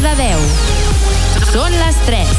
Cardedeu. Són les 3.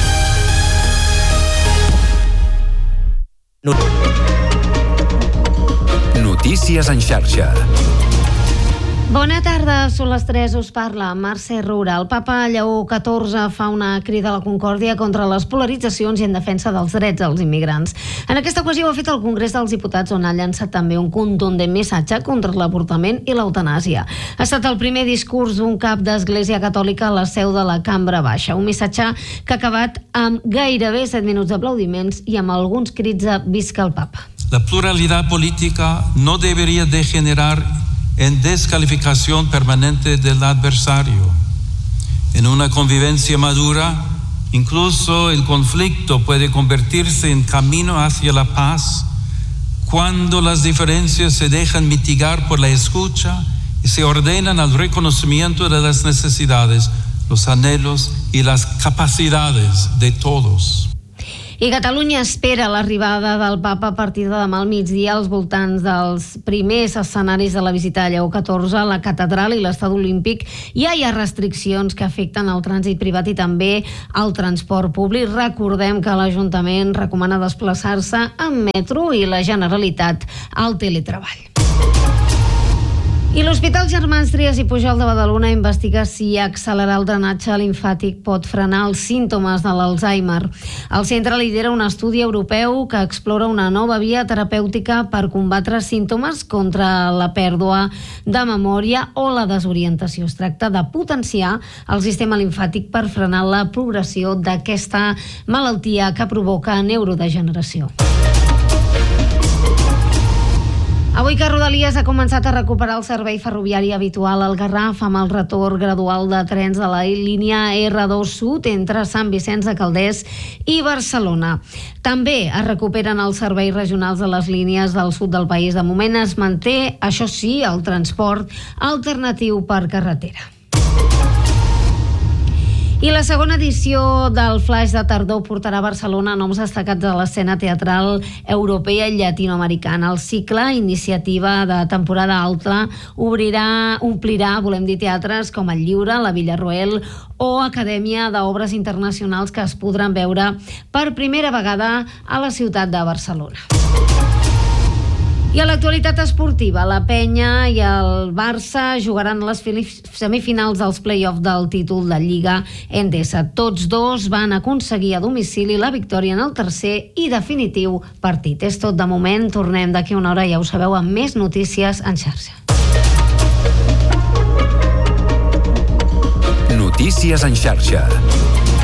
Notícies en xarxa. Bona tarda, són les 3, us parla Mercè Roura. El papa Lleó XIV fa una crida a la concòrdia contra les polaritzacions i en defensa dels drets dels immigrants. En aquesta ocasió ho ha fet el Congrés dels Diputats, on ha llançat també un contundent missatge contra l'avortament i l'eutanàsia. Ha estat el primer discurs d'un cap d'Església Catòlica a la seu de la Cambra Baixa, un missatge que ha acabat amb gairebé 7 minuts d'aplaudiments i amb alguns crits de visca el papa. La pluralidad política no debería degenerar en descalificación permanente del adversario. En una convivencia madura, incluso el conflicto puede convertirse en camino hacia la paz cuando las diferencias se dejan mitigar por la escucha y se ordenan al reconocimiento de las necesidades, los anhelos y las capacidades de todos. I Catalunya espera l'arribada del papa a partir de demà al migdia als voltants dels primers escenaris de la visita a Lleó XIV, la catedral i l'estadi olímpic. Ja hi ha restriccions que afecten el trànsit privat i també el transport públic. Recordem que l'Ajuntament recomana desplaçar-se en metro i la Generalitat al teletreball. I l'Hospital Germans Trias i Pujol de Badalona investiga si accelerar el drenatge limfàtic pot frenar els símptomes de l'Alzheimer. El centre lidera un estudi europeu que explora una nova via terapèutica per combatre símptomes contra la pèrdua de memòria o la desorientació. Es tracta de potenciar el sistema limfàtic per frenar la progressió d'aquesta malaltia que provoca neurodegeneració. Avui que Rodalies ha començat a recuperar el servei ferroviari habitual al Garraf amb el retorn gradual de trens de la línia R2 Sud entre Sant Vicenç de Calders i Barcelona. També es recuperen els serveis regionals de les línies del sud del país. De moment es manté, això sí, el transport alternatiu per carretera. I la segona edició del Flaix de Tardor portarà a Barcelona noms destacats de l'escena teatral europea i llatinoamericana. El cicle, iniciativa de temporada alta, omplirà, teatres com el Lliure, la Villarroel o Acadèmia d'Obres Internacionals que es podran veure per primera vegada a la ciutat de Barcelona. I a l'actualitat esportiva, la Penya i el Barça jugaran les semifinals dels play-off del títol de Lliga Endesa. Tots dos van aconseguir a domicili la victòria en el tercer i definitiu partit. És tot de moment, tornem d'aquí una hora, ja ho sabeu, amb més notícies en xarxa. Notícies en xarxa.